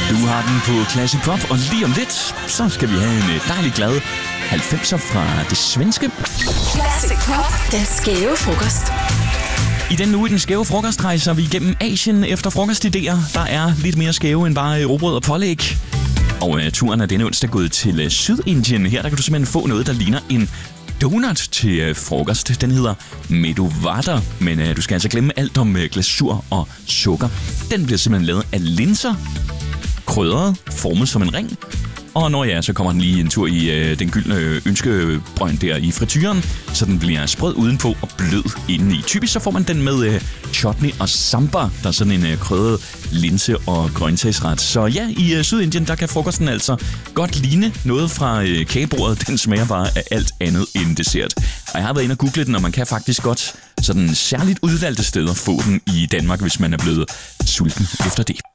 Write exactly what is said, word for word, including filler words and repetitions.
Du har den på Classic Pop, og lige om lidt, så skal vi have en dejlig glad halvfemser fra det svenske. Classic Pop, den skæve frokost. I denne uge i den skæve frokost rejser vi igennem Asien efter frokostidéer, der er lidt mere skæve end bare råbrød og pålæg. Og uh, turen er denne onsdag gået til uh, Sydindien. Her der kan du simpelthen få noget, der ligner en donut til uh, frokost. Den hedder Medu Vada, men uh, du skal altså glemme alt om uh, glasur og sukker. Den bliver simpelthen lavet af linser, krydret, formet som en ring. Og når ja, så kommer den lige en tur i øh, den gyldne ønskebrønd der i frityren, så den bliver sprød udenpå og blød indeni. Typisk så får man den med øh, chutney og sambar, der er sådan en øh, krydret linse- og grøntsagsret. Så ja, i øh, Sydindien, der kan frokosten altså godt ligne noget fra øh, kagebordet. Den smager bare af alt andet end dessert. Og jeg har været inde og googlet den, og man kan faktisk godt sådan særligt udvalgte steder få den i Danmark, hvis man er blevet sulten efter det.